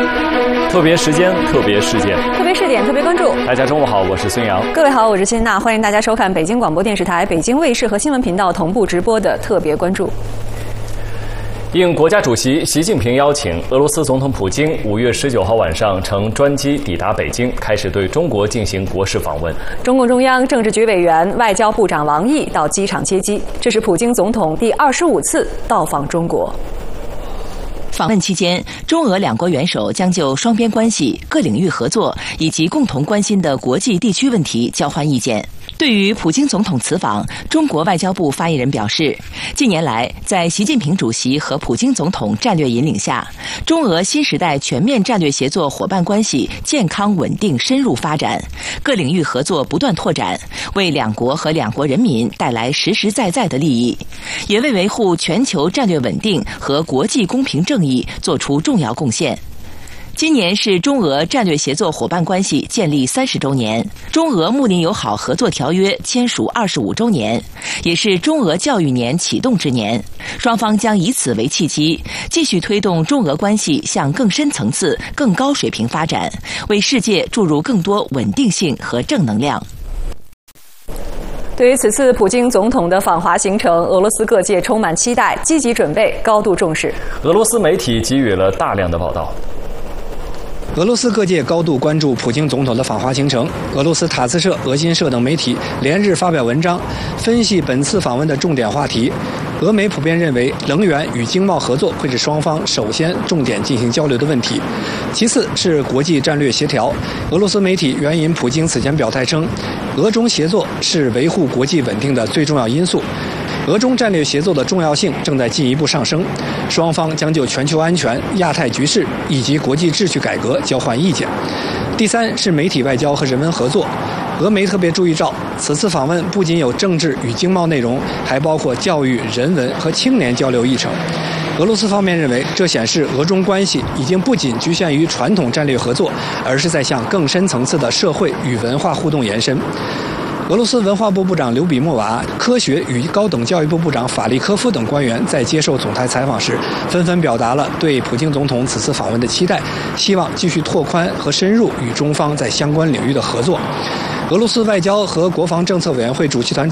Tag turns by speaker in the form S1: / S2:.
S1: 特别时间，特别事件，
S2: 特别试点，特别关注。
S1: 大家中午好，我是孙杨。
S2: 各位好，我是辛娜，欢迎大家收看北京广播电视台、北京卫视和新闻频道同步直播的特别关注。
S1: 应国家主席习近平邀请，俄罗斯总统普京5月19号晚上乘专机抵达北京，开始对中国进行国事访问。
S2: 中共中央政治局委员、外交部长王毅到机场接机，这是普京总统第25次到访中国。
S3: 访问期间，中俄两国元首将就双边关系、各领域合作以及共同关心的国际地区问题交换意见。对于普京总统此访，中国外交部发言人表示，近年来，在习近平主席和普京总统战略引领下，中俄新时代全面战略协作伙伴关系健康稳定深入发展，各领域合作不断拓展，为两国和两国人民带来实实在在的利益，也为维护全球战略稳定和国际公平正义做出重要贡献。今年是中俄战略协作伙伴关系建立30周年，中俄睦邻友好合作条约签署25周年，也是中俄教育年启动之年。双方将以此为契机，继续推动中俄关系向更深层次、更高水平发展，为世界注入更多稳定性和正能量。
S2: 对于此次普京总统的访华行程，俄罗斯各界充满期待，积极准备，高度重视。
S1: 俄罗斯媒体给予了大量的报道。
S4: 俄罗斯各界高度关注普京总统的访华行程。俄罗斯塔斯社、俄新社等媒体连日发表文章，分析本次访问的重点话题。俄媒普遍认为，能源与经贸合作会是双方首先重点进行交流的问题，其次是国际战略协调。俄罗斯媒体援引普京此前表态称，俄中协作是维护国际稳定的最重要因素。俄中战略协作的重要性正在进一步上升，双方将就全球安全、亚太局势以及国际秩序改革交换意见。第三是媒体外交和人文合作。俄媒特别注意到，此次访问不仅有政治与经贸内容，还包括教育、人文和青年交流议程。俄罗斯方面认为，这显示俄中关系已经不仅局限于传统战略合作，而是在向更深层次的社会与文化互动延伸。俄罗斯文化部部长刘比莫娃、科学与高等教育部部长法利科夫等官员在接受总台采访时，纷纷表达了对普京总统此次访问的期待，希望继续拓宽和深入与中方在相关领域的合作。俄罗斯外交和国防政策委员会主席团